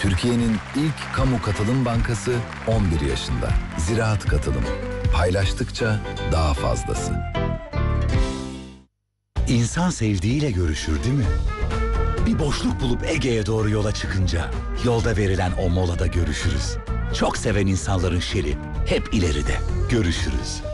Türkiye'nin ilk kamu katılım bankası 11 yaşında. Ziraat Katılım. Paylaştıkça daha fazlası. İnsan sevdiğiyle görüşür değil mi? Bir boşluk bulup Ege'ye doğru yola çıkınca yolda verilen o molada görüşürüz. Çok seven insanların şeri hep ileride. Görüşürüz.